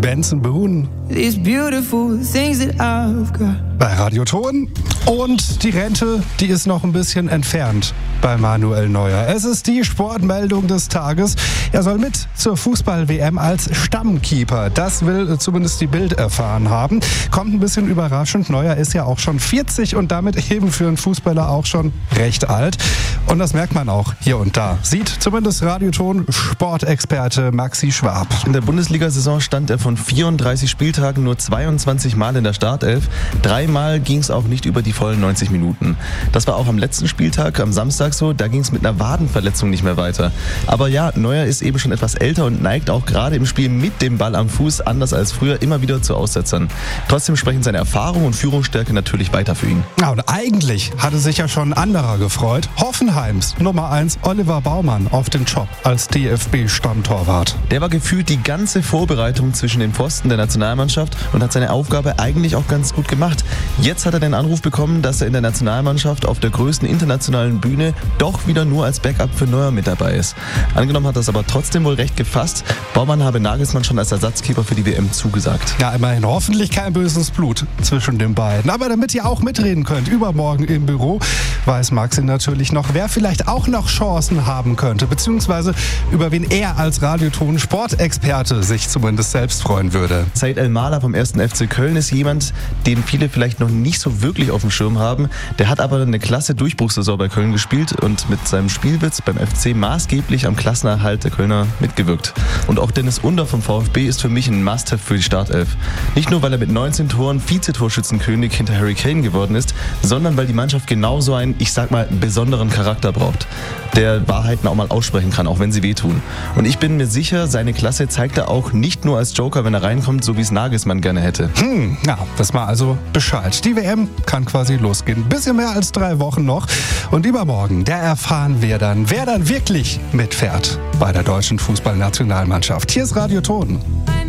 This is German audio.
Benson Boone. These beautiful things that I've got. Bei Radio Ton. Und die Rente, die ist noch ein bisschen entfernt bei Manuel Neuer. Es ist die Sportmeldung des Tages. Er soll mit zur Fußball-WM als Stammkeeper. Das will zumindest die Bild erfahren haben. Kommt ein bisschen überraschend. Neuer ist ja auch schon 40 und damit eben für einen Fußballer auch schon recht alt. Und das merkt man auch hier und da. Sieht zumindest Radio Ton Sportexperte Maxi Schwab. In der Bundesliga-Saison stand er von 34 Spieltagen nur 22 Mal in der Startelf. 3 Mal ging es auch nicht über die vollen 90 Minuten. Das war auch am letzten Spieltag, am Samstag so. Da ging es mit einer Wadenverletzung nicht mehr weiter. Aber ja, Neuer ist eben schon etwas älter und neigt auch gerade im Spiel mit dem Ball am Fuß, anders als früher, immer wieder zu Aussetzern. Trotzdem sprechen seine Erfahrung und Führungsstärke natürlich weiter für ihn. Ja, und eigentlich hatte sich ja schon ein anderer gefreut. Hoffenheims Nummer 1 Oliver Baumann auf den Job als DFB-Stammtorwart. Der war gefühlt die ganze Vorbereitung zwischen den Pfosten der Nationalmannschaft und hat seine Aufgabe eigentlich auch ganz gut gemacht. Jetzt hat er den Anruf bekommen, dass er in der Nationalmannschaft auf der größten internationalen Bühne doch wieder nur als Backup für Neuer mit dabei ist. Angenommen hat er es aber trotzdem wohl recht gefasst. Baumann habe Nagelsmann schon als Ersatzkeeper für die WM zugesagt. Ja, immerhin hoffentlich kein böses Blut zwischen den beiden. Aber damit ihr auch mitreden könnt, übermorgen im Büro, weiß Maxi natürlich noch, wer vielleicht auch noch Chancen haben könnte, beziehungsweise über wen er als Radioton-Sportexperte sich zumindest selbst freuen würde. Said El-Mala vom 1. FC Köln ist jemand, den viele vielleicht noch nicht so wirklich auf dem Schirm haben. Der hat aber eine klasse Durchbruchssaison bei Köln gespielt und mit seinem Spielwitz beim FC maßgeblich am Klassenerhalt der Kölner mitgewirkt. Und auch Dennis Under vom VfB ist für mich ein Must-have für die Startelf. Nicht nur, weil er mit 19 Toren Vizetorschützenkönig hinter Harry Kane geworden ist, sondern weil die Mannschaft genauso einen, ich sag mal, besonderen Charakter braucht, der Wahrheiten auch mal aussprechen kann, auch wenn sie wehtun. Und ich bin mir sicher, seine Klasse zeigt er auch nicht nur als Joker, wenn er reinkommt, so wie es Nagelsmann gerne hätte. Ja, das war also Bescheid. Die WM kann quasi losgehen. Bisschen mehr als 3 Wochen noch. Und übermorgen, da erfahren wir dann, wer dann wirklich mitfährt bei der deutschen Fußballnationalmannschaft. Hier ist Radio Ton.